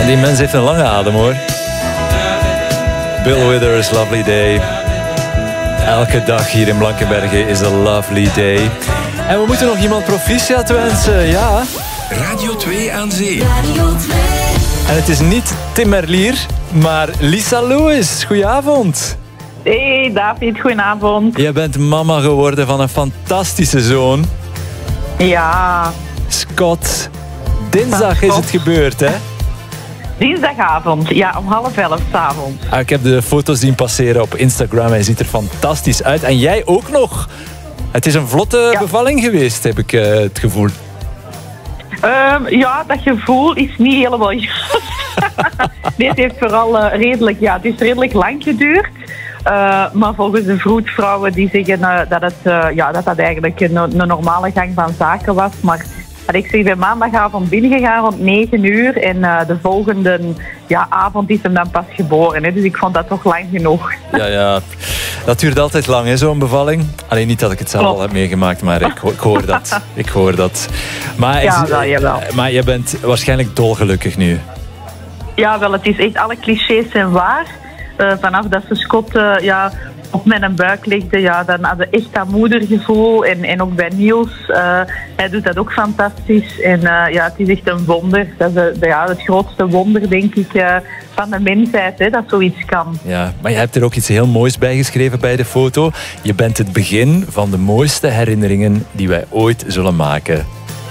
En die mens heeft een lange adem, hoor. Bill Withers, Lovely Day. Elke dag hier in Blankenberge is een lovely day. En we moeten nog iemand proficiat wensen, ja. Radio 2 aan zee. En het is niet Tim Merlier, maar Lisa Lewis. Goedenavond. Hey David, goedenavond. Je bent mama geworden van een fantastische zoon. Ja. Scott. Dinsdag is het gebeurd, hè? Dinsdagavond, ja, om 10:30 s'avonds. Ik heb de foto's zien passeren op Instagram. Hij ziet er fantastisch uit. En jij ook nog. Het is een vlotte bevalling geweest, heb ik het gevoel. Ja, dat gevoel is niet helemaal juist. Nee, het heeft vooral redelijk, ja, het is redelijk lang geduurd. Maar volgens de vroedvrouwen die zeggen dat eigenlijk een normale gang van zaken was. Maar ik ben maandagavond binnengegaan rond 9:00 en de volgende avond is hem dan pas geboren. Hè. Dus ik vond dat toch lang genoeg. Ja, dat duurt altijd lang, hè, zo'n bevalling. Alleen niet dat ik het zelf al heb meegemaakt, maar ik hoor dat. Ik hoor dat. Maar, jawel. Maar je bent waarschijnlijk dolgelukkig nu. Ja, wel, het is echt, alle clichés zijn waar. Vanaf dat ze Scott op mijn buik legde, dan hadden we echt dat moedergevoel. En ook bij Niels, hij doet dat ook fantastisch. En het is echt een wonder. Dat is het grootste wonder, denk ik, van de mensheid, hè, dat zoiets kan. Ja, maar je hebt er ook iets heel moois bij geschreven bij de foto. Je bent het begin van de mooiste herinneringen die wij ooit zullen maken.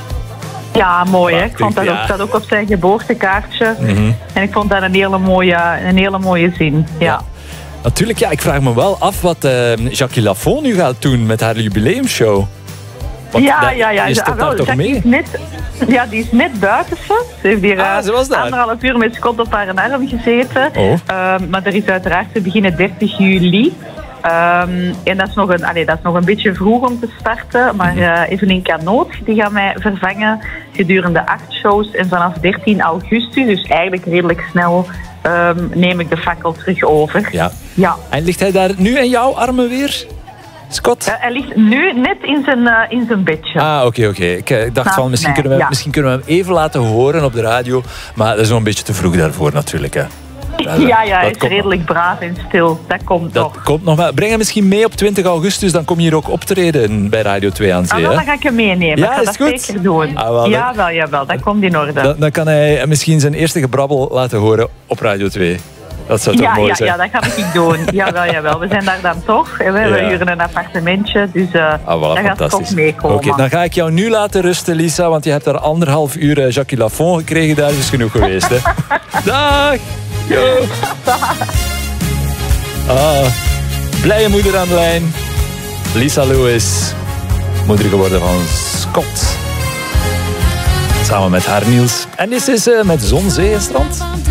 Ja, mooi, hè? Ik vond dat ook, ook op zijn geboortekaartje. Mm-hmm. En ik vond dat een hele mooie zin. Ja. Natuurlijk, ik vraag me wel af wat Jackie Lafont nu gaat doen met haar jubileumshow. Want je stopt daar toch mee? Die is net buiten. Ze heeft hier 1,5 uur met Scott op haar arm gezeten. Oh. Maar er is uiteraard te beginnen 30 juli. En dat is nog een beetje vroeg om te starten. Maar Evelien Canoot, die gaat mij vervangen gedurende 8 shows. En vanaf 13 augustus, dus eigenlijk redelijk snel, neem ik de fakkel terug over. Ja. En ligt hij daar nu in jouw armen weer, Scott? Hij ligt nu net in zijn bedje. Oké. Ik dacht van, misschien kunnen we hem even laten horen op de radio. Maar dat is nog een beetje te vroeg daarvoor natuurlijk, hè. Hij is redelijk braaf en stil. Dat komt nog wel. Breng hem misschien mee op 20 augustus. Dan kom je hier ook optreden bij Radio 2 aan zee. Dan ga ik hem meenemen. Ja, ik ga dat zeker doen. Jawel. Dat komt in orde. Dan kan hij misschien zijn eerste gebrabbel laten horen op Radio 2. Dat zou toch mooi zijn? Ja, dat ga ik doen. Jawel. We zijn daar dan toch. We huren een appartementje. Dus daar gaat het toch meekomen. Oké, dan ga ik jou nu laten rusten, Lisa. Want je hebt daar 1,5 uur Jackie Lafont gekregen. Daar is genoeg geweest. Hè. Dag! Yo. Blije moeder aan de lijn. Lisa Lewis. Moeder geworden van Scott. Samen met haar Niels. En dit is met zon, zee en strand.